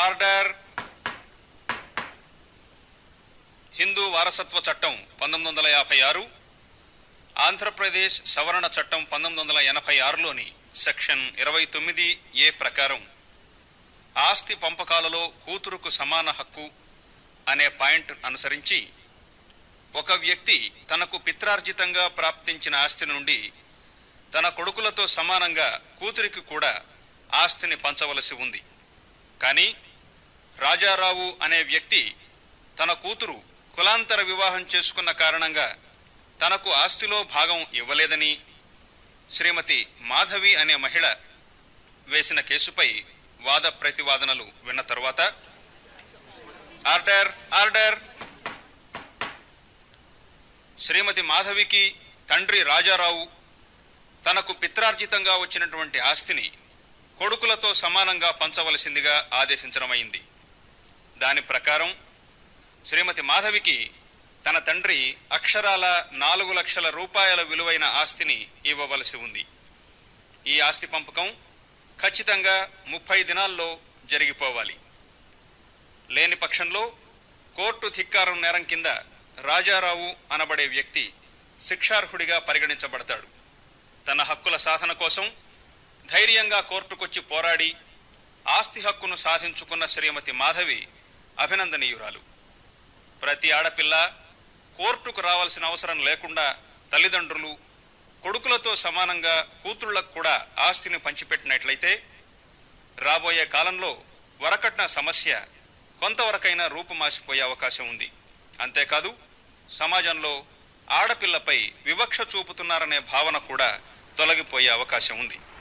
Order. Hindu వారసత్వ చట్టం 1956, ఆంధ్రప్రదేశ్ సవరణ చట్టం 1986లోని సెక్షన్ 29A ప్రకారం ఆస్తి పంపకాలలో కూతురుకు సమాన హక్కు అనే పాయింట్ అనుసరించి ఒక వ్యక్తి తనకు పిత్రార్జితంగా ప్రాప్తించిన ఆస్తి నుండి తన కొడుకులతో సమానంగా కూతురికి కూడా ఆస్తిని పంచవలసి ఉంది. కానీ రాజారావు అనే వ్యక్తి తన కూతురు కులాంతర వివాహం చేసుకున్న కారణంగా తనకు ఆస్తిలో భాగం ఇవ్వలేదని శ్రీమతి మాధవి అనే మహిళ వేసిన కేసుపై వాద ప్రతివాదనలు విన్న తరువాత ఆర్డర్ ఆర్డర్. శ్రీమతి మాధవికి తండ్రి రాజారావు తనకు పిత్రార్జితంగా వచ్చినటువంటి ఆస్తిని కొడుకులతో సమానంగా పంచవలసిందిగా ఆదేశించడమైంది. దాని ప్రకారం శ్రీమతి మాధవికి తన తండ్రి అక్షరాల 4 లక్షల రూపాయల విలువైన ఆస్తిని ఇవ్వవలసి ఉంది. ఈ ఆస్తి పంపకం ఖచ్చితంగా 30 దినాల్లో జరిగిపోవాలి. లేని పక్షంలో కోర్టు ధిక్కారం నేరం కింద రాజారావు అనబడే వ్యక్తి శిక్షార్హుడిగా పరిగణించబడతాడు. తన హక్కుల సాధన కోసం ధైర్యంగా కోర్టుకొచ్చి పోరాడి ఆస్తి హక్కును సాధించుకున్న శ్రీమతి మాధవి అభినందనీయురాలు. ప్రతి ఆడపిల్ల కోర్టుకు రావాల్సిన అవసరం లేకుండా తల్లిదండ్రులు కొడుకులతో సమానంగా కూతుళ్లకు కూడా ఆస్తిని పంచిపెట్టినట్లయితే రాబోయే కాలంలో వరకట్న సమస్య కొంతవరకైనా రూపుమాసిపోయే అవకాశం ఉంది. అంతేకాదు సమాజంలో ఆడపిల్లపై వివక్ష చూపుతున్నారనే భావన కూడా తొలగిపోయే అవకాశం ఉంది.